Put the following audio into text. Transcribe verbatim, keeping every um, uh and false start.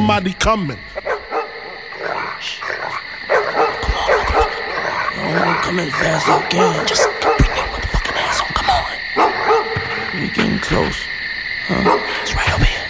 somebody coming. Oh, come as fast as I can. Just bring your motherfucking ass on. Come on. We getting close. Huh? It's right over here.